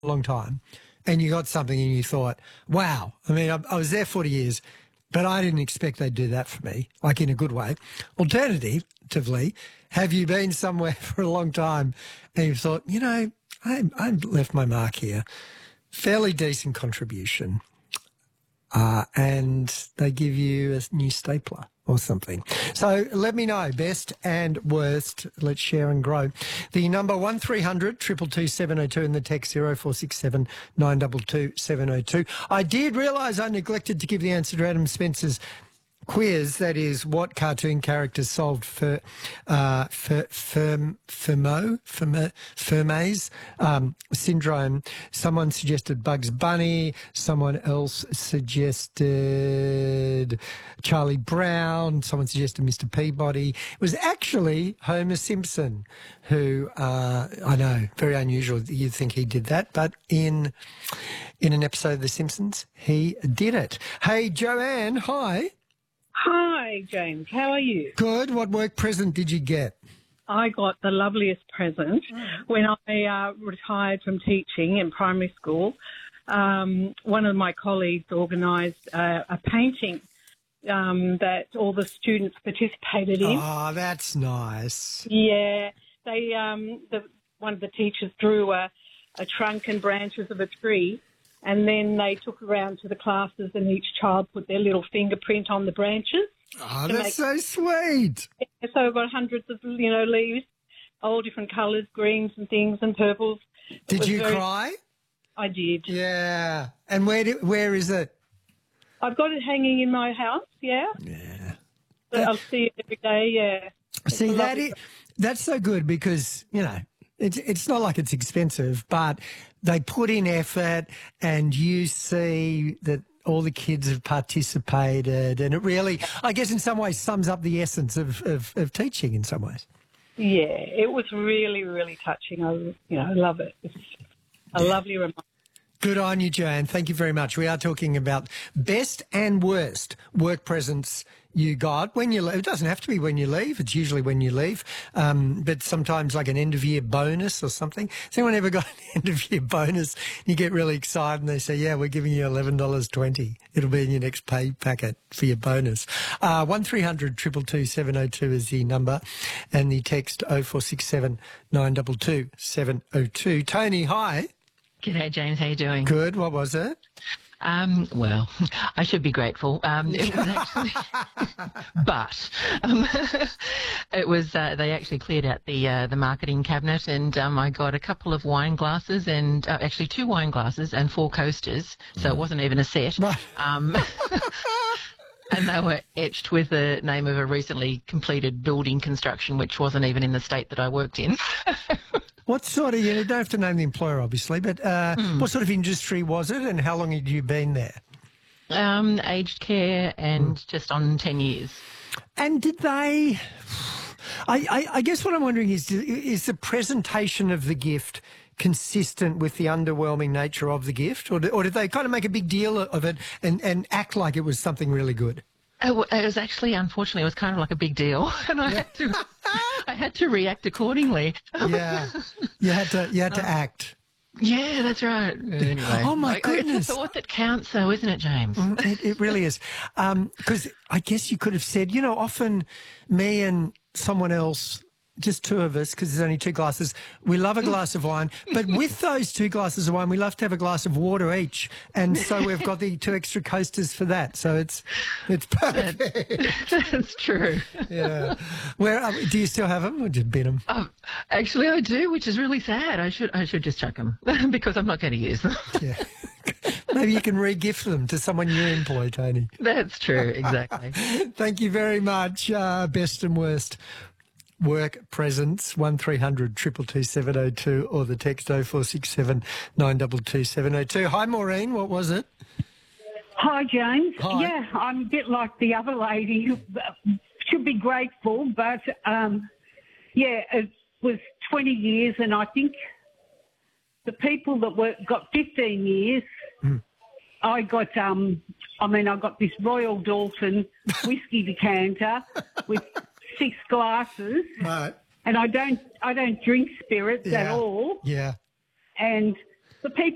a long time and you got something and you thought, wow, I mean, I was there 40 years, but I didn't expect they'd do that for me, like in a good way. Alternatively, have you been somewhere for a long time and you thought, you know, I left my mark here, fairly decent contribution, and they give you a new stapler or something. So let me know, best and worst. Let's share and grow. The number 1300 222 702 and the text 0467 922 702. I did realise I neglected to give the answer to Adam Spencer's quiz. That is, what cartoon characters solved Fermat's syndrome? Someone suggested Bugs Bunny. Someone else suggested Charlie Brown. Someone suggested Mr. Peabody. It was actually Homer Simpson, who I know, very unusual that you'd think he did that, but in an episode of The Simpsons, he did it. Hey, Joanne, hi. Hi, James. How are you? Good. What work present did you get? I got the loveliest present when I retired from teaching in primary school. One of my colleagues organised a painting that all the students participated in. Oh, that's nice. Yeah. They one of the teachers drew a trunk and branches of a tree, and then they took around to the classes and each child put their little fingerprint on the branches. Oh, that's so sweet. So I've got hundreds of, leaves, all different colours, greens and things and purples. Did you cry? I did. Yeah. And where is it? I've got it hanging in my house, yeah. Yeah. But I'll see it every day, yeah. See, that's so good because, it's not like it's expensive, but they put in effort and you see that all the kids have participated, and it really, I guess in some ways, sums up the essence of teaching in some ways. Yeah, it was really, really touching. I love it. It's a lovely reminder. Good on you, Joanne. Thank you very much. We are talking about best and worst work presents you got when you leave. It doesn't have to be when you leave. It's usually when you leave. But sometimes like an end-of-year bonus or something. Has anyone ever got an end-of-year bonus? You get really excited and they say, yeah, we're giving you $11.20. It'll be in your next pay packet for your bonus. 1300 222 702 is the number, and the text 0467 922 702. Tony, hi. G'day, James. How you doing? Good. What was it? Well, I should be grateful. It was actually, but it was. They actually cleared out the marketing cabinet, and I got a couple of wine glasses, and actually 2 wine glasses and 4 coasters. So it wasn't even a set. And they were etched with the name of a recently completed building construction, which wasn't even in the state that I worked in. What sort of, you don't have to name the employer, obviously, but what sort of industry was it and how long had you been there? Aged care and just on 10 years. And did they, I guess what I'm wondering is the presentation of the gift consistent with the underwhelming nature of the gift, or did they kind of make a big deal of it and act like it was something really good? It was actually, unfortunately, it was kind of like a big deal, and I had to react accordingly. Yeah, you had to act. Yeah, that's right. Anyway, oh my goodness, it's the thought that counts, though, isn't it, James? It really is. Because I guess you could have said, often me and someone else, just 2 of us, because there's only 2 glasses, we love a glass of wine, but with those 2 glasses of wine, we love to have a glass of water each, and so we've got the 2 extra coasters for that. So it's perfect. That's true. Yeah. Where do you still have them, or did you bin them? Actually, I do, which is really sad. I should just chuck them because I'm not going to use them. Yeah. Maybe you can re-gift them to someone you employ, Tony. That's true, exactly. Thank you very much. Best and worst work presents, 1300 222 702 or the text 0467 922 702. Hi, Maureen. What was it? Hi, James. Hi. Yeah, I'm a bit like the other lady who should be grateful, but, it was 20 years, and I think the people that got 15 years, I got, I got this Royal Dalton whiskey decanter with 6 glasses, Right. and I don't drink spirits at all. Yeah. And the people